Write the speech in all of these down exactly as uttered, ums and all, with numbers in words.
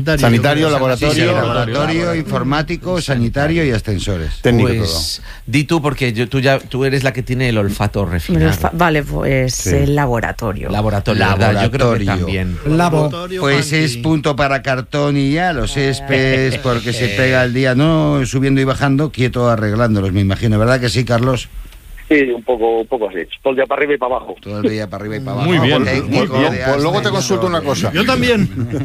Sanitario, laboratorio, sí, sí, laboratorio, laboratorio, informático, sanitario y ascensores. técnico, Pues todo. di tú, porque yo, tú ya tú eres la que tiene el olfato refinado. Vale, pues Sí. el laboratorio. Laboratorio, ¿verdad? Yo creo que también. Labo. Pues es punto para Cartón y ya, los céspedes, porque se pega el día, no subiendo y bajando, quieto arreglándolos, me imagino, ¿verdad que sí, Carlos? Sí, un poco, un poco así. Todo el día para arriba y para abajo. Todo el día para arriba y para abajo. Muy bien. Técnico Pues, de pues luego te ascensores. consulto una cosa. Yo también.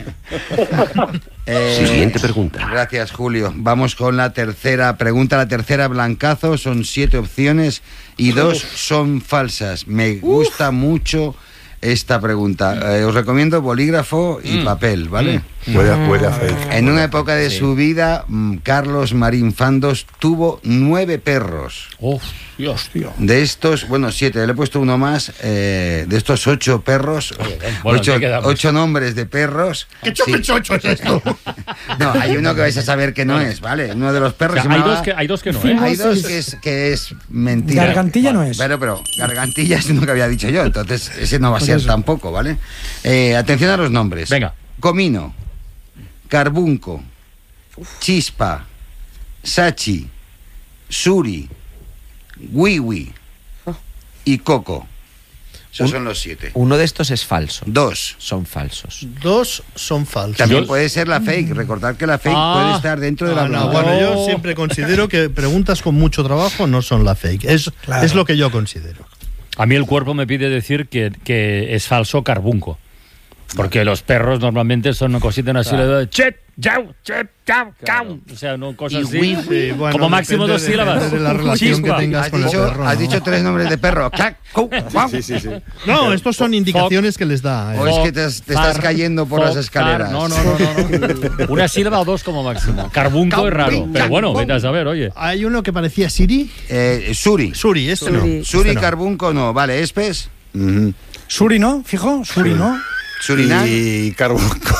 Eh, Siguiente pregunta. Gracias, Julio. Vamos con la tercera pregunta. La tercera, blancazo. Son siete opciones y dos son falsas. Me gusta mucho esta pregunta. Eh, os recomiendo bolígrafo y Mm. papel, ¿vale? Puede, puede hacer. En una época de Sí. su vida, mm, Carlos Marín Fandos tuvo nueve perros. Uf, Dios, tío. De estos, bueno, siete, le he puesto uno más. Eh, de estos ocho perros, bueno, ocho, ¿en qué quedamos? ocho nombres de perros. ¿Qué Sí. chopechocho es esto? No, hay uno que vais a saber que no es, ¿vale? Uno de los perros. O sea, se hay, llamaba- dos que, hay dos que no, ¿eh? hay dos que es, que es mentira. Gargantilla no es. Pero, pero, gargantilla es uno que había dicho yo, entonces ese no va a Pues ser eso. tampoco, ¿vale? Eh, atención a los nombres. Venga. Comino, Carbunco, Chispa, Sachi, Suri, Wiwi y Coco. Esos Un- son los siete. Uno de estos es falso. Dos. Son falsos. Dos son falsos. También Yo- puede ser la fake. Recordad que la fake Ah. puede estar dentro de la No, no, pregunta. bueno, yo No. siempre considero que preguntas con mucho trabajo no son la fake. Es, Claro. es lo que yo considero. A mí el cuerpo me pide decir que, que es falso carbunco. Porque los perros normalmente son una cosita así, Claro. de chet, yau, chet, yau, cau. O sea, no cosas Y así. wi, Sí, bueno, como máximo depende dos de- sílabas. depende de la relación Chispa. que tengas Has con el dicho, perro, has ¿no? dicho tres nombres de perro. Clac, cu, guau. Sí, sí, sí. No, estos son indicaciones que les da. eh. O es que te, te estás Far, cayendo por fo, las escaleras. far. No, no, no, no, no. Una sílaba o dos como máximo. Carbunco es raro. Pero bueno, vete a saber, oye. Hay uno que parecía Siri. Eh, Suri. Suri, este Suri. no. Suri, Este no. Carbunco no. Vale, Espes. Ujú. Suri, ¿no? Fijo, Suri, ¿no? Surinam. Y carbunco.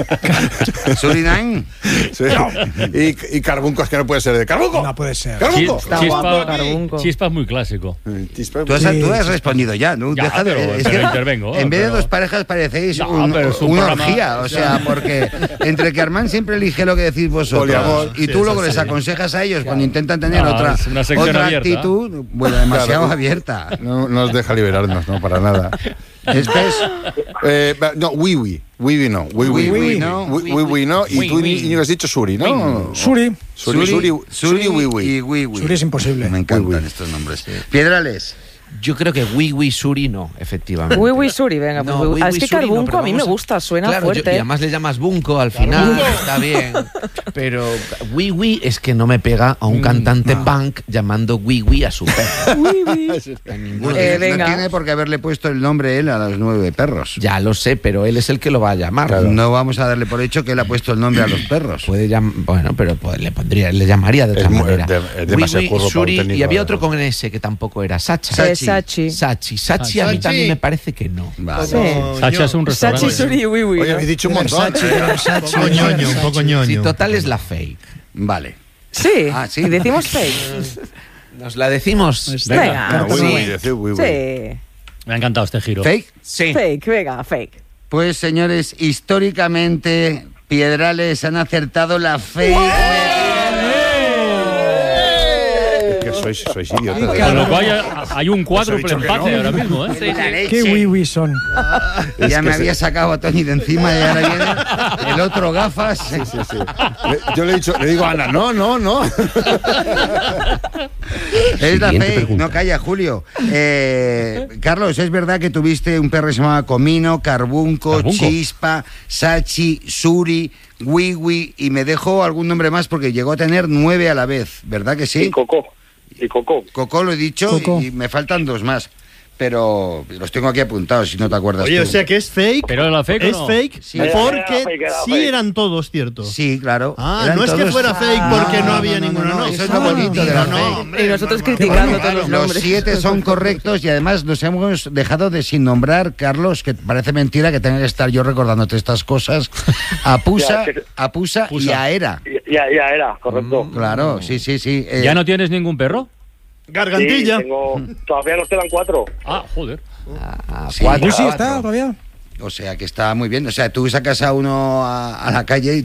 Surinam. Sí. Y, y carbunco es que no puede ser de carbunco. No puede ser. Carbunco. Está Chispa, guapo, carbunco. Chispa es muy clásico. Chispa, Tú has, Sí, tú has sí. respondido ya, ¿no? Ya, Deja de- pero- es pero que intervengo, en vez de pero- dos parejas parecéis No, un- pero es un una programa- orgía, o sea, porque entre que Armand siempre elige lo que decís vosotros Poliamor. y Sí, tú es luego les así. aconsejas a ellos cuando intentan tener No, otra, es una sección otra abierta. actitud, bueno, demasiado Claro. abierta. No no nos deja liberarnos, no, para nada. Espes. Eh, va- no, Wiwi. Wiwi no. Wiwi Wiwi no. Wi- Wiwi no. Y tú, Íñigo, has dicho Suri, ¿no? Suri. Suri, Suri, Suri, Wiwi. y Wiwi. Suri es imposible. Me encantan Wiwi. estos nombres. Piedrales. Yo creo que Wiwi Suri no, efectivamente. Uy, uy, Suri, venga. No, pues, Wiwi ah, es que Suri no, Carbunco pero a mí me vamos a- gusta, suena Claro, yo- fuerte. y además le llamas Bunco al final, está bien. Pero Wiwi es que no me pega a un cantante punk llamando Wiwi a su perro. A ninguno de Eh, No venga. tiene por qué haberle puesto el nombre él a los nueve perros. Ya lo sé, pero él es el que lo va a llamar. No vamos a darle por hecho que él ha puesto el nombre a los perros. Puede llam- bueno, pero pues, le pondría, le llamaría de otra Es muy- manera. de- es demasiado Wiwi, curro para un Suri, técnico, y había la otro verdad. con S que tampoco era Sacha. Eh, Sachi. Sachi. Sachi. Sachi a mí Sachi. también me parece que no. Vale. Sí. Sacha es un restaurante. Sachi, Suri y Wiwi. Oye, ¿no? habéis dicho un montón. Versace, Versace, Un poco ñoño, un Versace. poco Sí, ñoño. total es la fake. Vale. Sí. Ah, sí. Y decimos fake. ¿Nos la decimos? Venga. Ah, Sí. Wiwi, decir Wiwi. Sí. Me ha encantado este giro. ¿Fake? Sí. Fake, venga, fake. Pues señores, históricamente Piedrales han acertado la fake. Es que sois, sois idiotas. Con lo cual hay, hay un cuádruple Os he dicho que empate no. ahora mismo, ¿eh? La leche. Qué wiwi son. Ya Es me que había se- sacado a Tony de encima y ahora viene el otro gafas. Sí, sí, sí. Le- yo le he dicho, le digo a Ana, no, no, no. Es la Siguiente fake. pregunta. No, calla, Julio. Eh, Carlos, ¿es verdad que tuviste un perro que se llamaba Comino, Carbunco, Carbunco. Chispa, Sachi, Suri, Wiwi y me dejó algún nombre más porque llegó a tener nueve a la vez, ¿verdad que Y sí? Coco. Y Coco. Coco lo he dicho Coco. y me faltan dos más, pero los tengo aquí apuntados si no te acuerdas Oye, tú. o sea que es fake. ¿Pero era fake o es no? fake Sí. Era- porque era fake, era sí fake. eran todos ciertos. Sí, claro. Ah, Eran no es que todos- fuera fake porque no Ah, había ninguno, no. Eso es lo bonito de la No, fake. hombre, Y nosotros normal. criticando todos los Los nombres. siete son correctos y además nos hemos dejado de sin nombrar, Carlos, que parece mentira que tenga que estar yo recordándote estas cosas, a Pusa, Ya, que- a Pusa y Pusa. a Era. Ya, ya era, correcto. Claro, sí, sí, sí. eh, ¿Ya no tienes ningún perro? Gargantilla. Sí, tengo, todavía nos quedan cuatro. Ah, joder. Ah, Sí. cuatro, Busi cuatro. está todavía. O sea que está muy bien. O sea, tú sacas a uno a, a la calle y